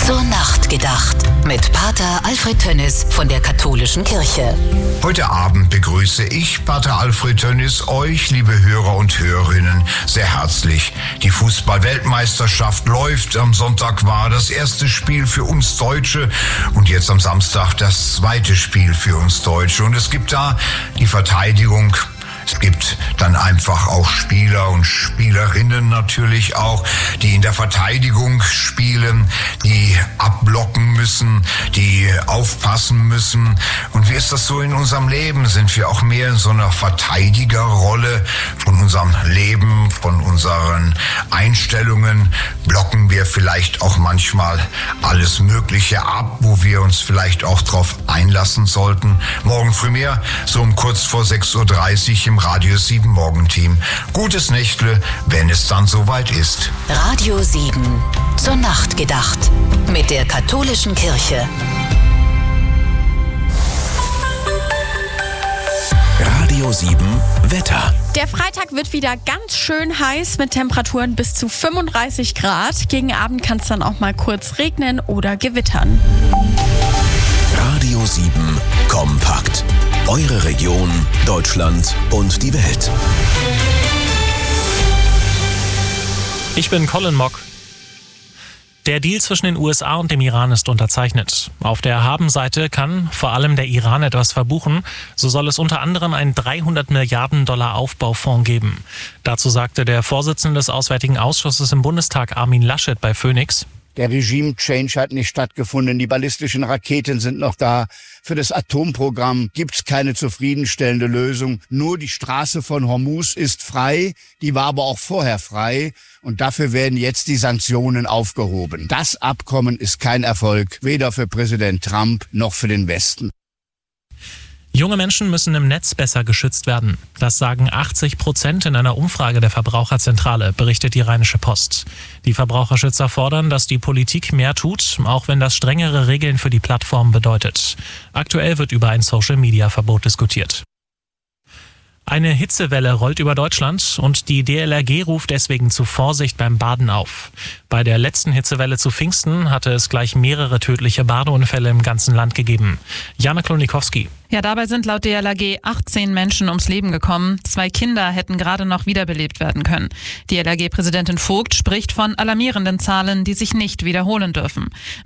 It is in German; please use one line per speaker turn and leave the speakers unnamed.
Zur Nacht gedacht. Mit Pater Alfred Tönnis von der Katholischen Kirche.
Heute Abend begrüße ich, Pater Alfred Tönnis, euch, liebe Hörer und Hörerinnen, sehr herzlich. Die Fußball-Weltmeisterschaft läuft. Am Sonntag war das erste Spiel für uns Deutsche und jetzt am Samstag das zweite Spiel für uns Deutsche. Und es gibt da die Verteidigung. Es gibt dann einfach auch Spieler und Spielerinnen natürlich auch, die in der Verteidigung spielen, die abblocken müssen, die aufpassen müssen. Und wie ist das so in unserem Leben? Sind wir auch mehr in so einer Verteidigerrolle von unserem Leben, von unseren Einstellungen? Blocken wir vielleicht auch manchmal alles Mögliche ab, wo wir uns vielleicht auch drauf einlassen sollten? Morgen früh mehr, so um kurz vor 6:30 Uhr im Radio 7 Morgenteam. Gutes Nächtle, wenn es dann soweit ist.
Radio 7. Zur Nacht gedacht. Mit der Katholischen Kirche.
Radio 7 Wetter.
Der Freitag wird wieder ganz schön heiß mit Temperaturen bis zu 35 Grad. Gegen Abend kann es dann auch mal kurz regnen oder gewittern.
Radio 7 kompakt. Eure Region, Deutschland und die Welt.
Ich bin Colin Mock. Der Deal zwischen den USA und dem Iran ist unterzeichnet. Auf der Habenseite kann vor allem der Iran etwas verbuchen. So soll es unter anderem einen 300 Milliarden Dollar Aufbaufonds geben. Dazu sagte der Vorsitzende des Auswärtigen Ausschusses im Bundestag, Armin Laschet, bei Phoenix:
Der Regime-Change hat nicht stattgefunden. Die ballistischen Raketen sind noch da. Für das Atomprogramm gibt's keine zufriedenstellende Lösung. Nur die Straße von Hormuz ist frei. Die war aber auch vorher frei. Und dafür werden jetzt die Sanktionen aufgehoben. Das Abkommen ist kein Erfolg, weder für Präsident Trump noch für den Westen.
Junge Menschen müssen im Netz besser geschützt werden. Das sagen 80% in einer Umfrage der Verbraucherzentrale, berichtet die Rheinische Post. Die Verbraucherschützer fordern, dass die Politik mehr tut, auch wenn das strengere Regeln für die Plattform bedeutet. Aktuell wird über ein Social-Media-Verbot diskutiert. Eine Hitzewelle rollt über Deutschland und die DLRG ruft deswegen zu Vorsicht beim Baden auf. Bei der letzten Hitzewelle zu Pfingsten hatte es gleich mehrere tödliche Badeunfälle im ganzen Land gegeben. Jana Klonikowski.
Ja, dabei sind laut DLRG 18 Menschen ums Leben gekommen. 2 Kinder hätten gerade noch wiederbelebt werden können. DLRG-Präsidentin Vogt spricht von alarmierenden Zahlen, die sich nicht wiederholen dürfen.